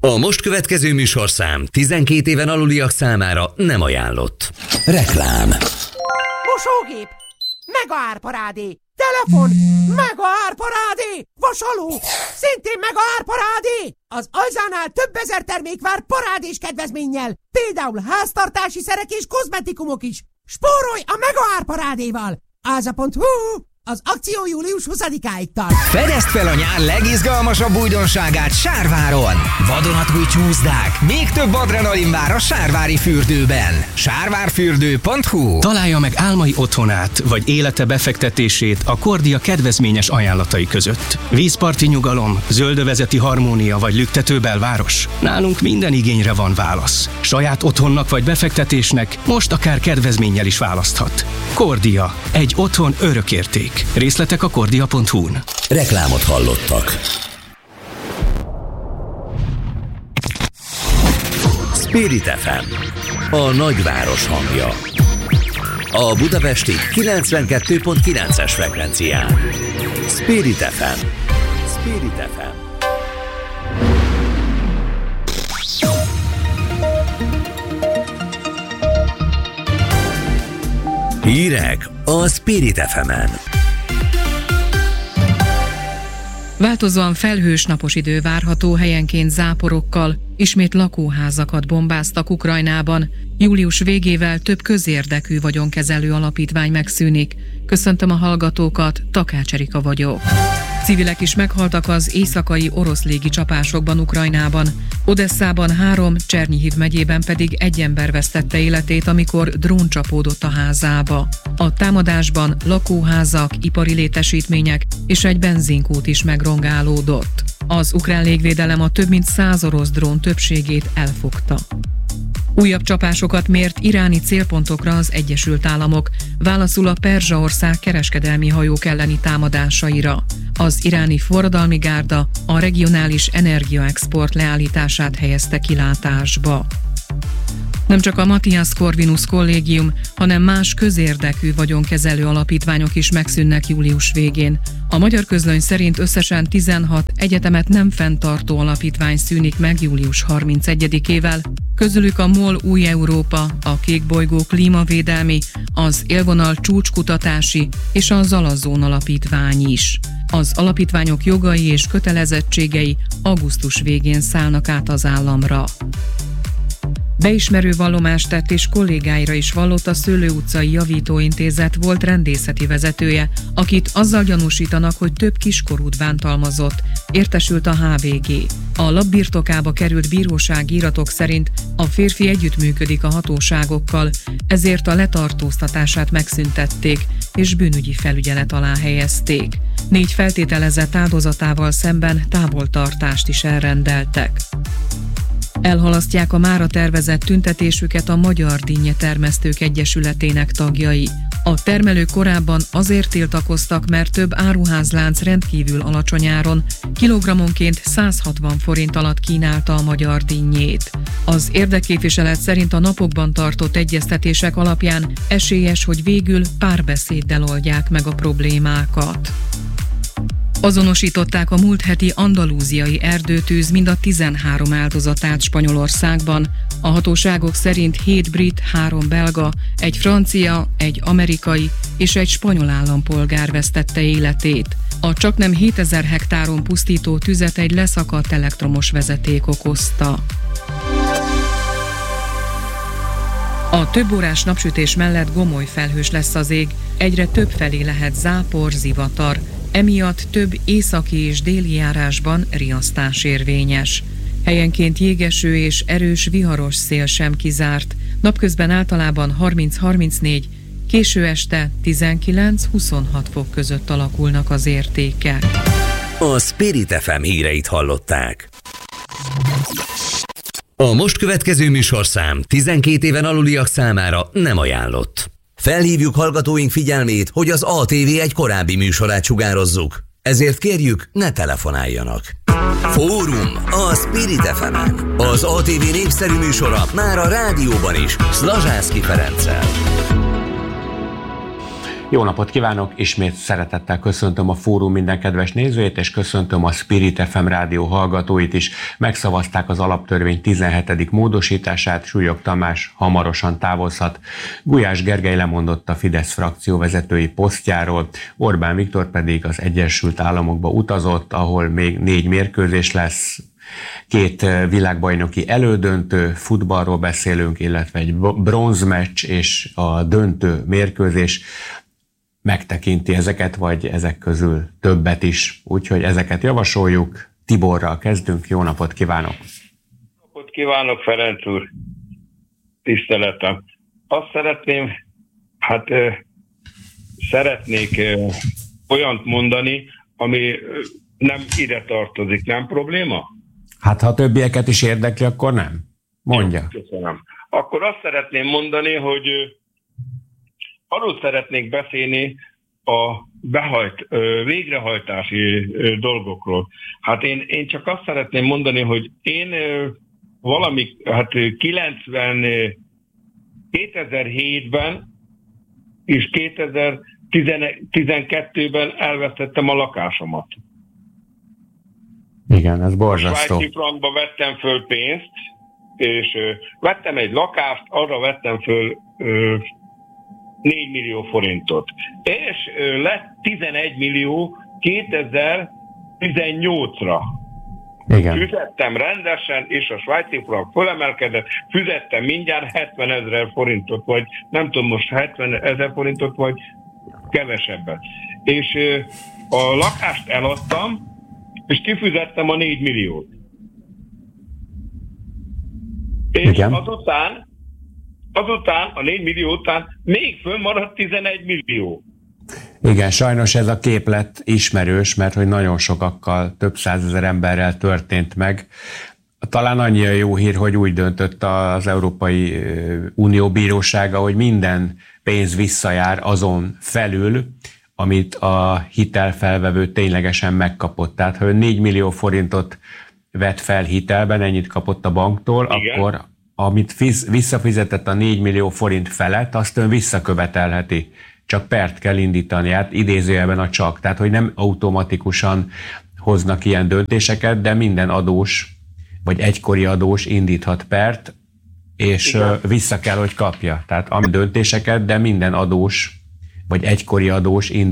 A most következő műsorszám 12 éven aluliak számára nem ajánlott. Reklám. Mosógép, mega árparádé. Telefon, mega árparádé. Vasaló, szintén mega árparádé. Az Alzánál több ezer termék vár parádés kedvezménnyel. Például háztartási szerek és kozmetikumok is. Spórolj a mega árparádéval. Áza.hu. Az akció július 20-áig tart. Fedezd fel a nyár legizgalmasabb újdonságát Sárváron! Vadonatúj csúszdák, még több adrenalin vár a sárvári fürdőben. Sárvárfürdő.hu. Találja meg álmai otthonát, vagy élete befektetését a Kordia kedvezményes ajánlatai között. Vízparti nyugalom, zöldövezeti harmónia vagy lüktető belváros? Nálunk minden igényre van válasz. Saját otthonnak vagy befektetésnek most akár kedvezménnyel is választhat. Kordia. Egy otthon örökérték. Részletek a kordia.hu-n. Reklámot hallottak. Spirit FM, a nagyváros hangja. A budapesti 92.9-es frekvencián. Spirit FM. Spirit FM. Hírek a Spirit FM-en. Változóan felhős napos idő várható, helyenként záporokkal, ismét lakóházakat bombáztak Ukrajnában. Július végével több közérdekű vagyonkezelő alapítvány megszűnik. Köszöntöm a hallgatókat, Takács Erika vagyok. Civilek is meghaltak az éjszakai orosz légi csapásokban Ukrajnában. Odesszában 3, Csernyihiv megyében pedig 1 ember vesztette életét, amikor drón csapódott a házába. A támadásban lakóházak, ipari létesítmények és egy benzinkút is megrongálódott. Az ukrán légvédelem a több mint 100 orosz drón többségét elfogta. Újabb csapásokat mért iráni célpontokra az Egyesült Államok, válaszul a Perzsaország kereskedelmi hajók elleni támadásaira. Az iráni forradalmi gárda a regionális energiaexport leállítását helyezte kilátásba. Nem csak a Matthias Corvinus kollégium, hanem más közérdekű vagyonkezelő alapítványok is megszűnnek július végén. A Magyar Közlöny szerint összesen 16 egyetemet nem fenntartó alapítvány szűnik meg július 31-ével, közülük a MOL Új Európa, a Kékbolygó klímavédelmi, az Élvonal csúcskutatási és a Zalazón alapítvány is. Az alapítványok jogai és kötelezettségei augusztus végén szállnak át az államra. Beismerő vallomást tett és kollégáira is vallott a Szőlő utcai javítóintézet volt rendészeti vezetője, akit azzal gyanúsítanak, hogy több kiskorút bántalmazott, értesült a HVG. A lap birtokába került bírósági iratok szerint a férfi együttműködik a hatóságokkal, ezért a letartóztatását megszüntették és bűnügyi felügyelet alá helyezték. 4 feltételezett áldozatával szemben távoltartást is elrendeltek. Elhalasztják a mára tervezett tüntetésüket a Magyar Dinnyetermesztők Egyesületének tagjai. A termelők korábban azért tiltakoztak, mert több áruházlánc rendkívül alacsony áron, kilogrammonként 160 forint alatt kínálta a magyar dinnyét. Az érdekképviselet szerint a napokban tartott egyeztetések alapján esélyes, hogy végül párbeszéddel oldják meg a problémákat. Azonosították a múlt heti andalúziai erdőtűz mind a 13 áldozatát Spanyolországban. A hatóságok szerint 7 brit, 3 belga, egy francia, egy amerikai és egy spanyol állampolgár vesztette életét. A csaknem 7000 hektáron pusztító tüzet egy leszakadt elektromos vezeték okozta. A többórás napsütés mellett gomoly felhős lesz az ég, egyre több felé lehet zápor, zivatar. Emiatt több északi és déli járásban riasztás érvényes. Helyenként jégeső és erős viharos szél sem kizárt. Napközben általában 30-34, késő este 19-26 fok között alakulnak az értékek. A Spirit FM híreit hallották. A most következő műsorszám 12 éven aluliak számára nem ajánlott. Felhívjuk hallgatóink figyelmét, hogy az ATV egy korábbi műsorát sugározzuk. Ezért kérjük, ne telefonáljanak. Fórum a Spirit FM-en. Az ATV népszerű műsora már a rádióban is, Szlazsánszky Ferenccel. Jó napot kívánok! Ismét szeretettel köszöntöm a fórum minden kedves nézőjét, és köszöntöm a Spirit FM rádió hallgatóit is. Megszavazták az alaptörvény 17. módosítását, Súlyog Tamás hamarosan távozhat. Gulyás Gergely lemondott a Fidesz frakció vezetői posztjáról, Orbán Viktor pedig az Egyesült Államokba utazott, ahol még 4 mérkőzés lesz. 2 világbajnoki elődöntő, futballról beszélünk, illetve egy bronzmeccs és a döntő mérkőzés. Megtekinti ezeket, vagy ezek közül többet is. Úgyhogy ezeket javasoljuk. Tiborral kezdünk. Jó napot kívánok! Jó napot kívánok, Ferenc úr! Tiszteletem! Azt szeretném, szeretnék olyant mondani, ami nem ide tartozik. Nem probléma? Hát ha többieket is érdekli, akkor nem. Mondja. Jó, köszönöm. Akkor azt szeretném mondani, hogy arról szeretnék beszélni a végrehajtási dolgokról. Hát én csak azt szeretném mondani, hogy én 2007-ben és 2012-ben elvesztettem a lakásomat. Igen, ez borzasztó. Svájci frankba vettem föl pénzt, és vettem egy lakást, arra vettem föl 4 millió forintot. És lett 11 millió 2018-ra. Igen. Fizettem rendesen, és a svájci frank fölemelkedett, fizettem mindjárt 70 000 forintot, vagy nem tudom most 70 000 forintot, vagy kevesebbet. És a lakást eladtam, és kifizettem a 4 milliót. És igen. Azután, a 4 millió után még fönnmaradt 11 millió. Igen, sajnos ez a képlet ismerős, mert hogy nagyon sokakkal, több 100 000 emberrel történt meg. Talán annyi a jó hír, hogy úgy döntött az Európai Unió bírósága, hogy minden pénz visszajár azon felül, amit a hitelfelvevő ténylegesen megkapott. Tehát, ha 4 millió forintot vett fel hitelben, ennyit kapott a banktól, igen, akkor amit visszafizetett a 4 millió forint felett, azt ön visszakövetelheti. Csak pert kell indítani, hát idézőjelben a csak. Tehát, hogy nem automatikusan hoznak ilyen döntéseket, de minden adós, vagy egykori adós indíthat pert, és igen, vissza kell, hogy kapja. Tehát a döntéseket, de minden adós, vagy egykori adós indíthat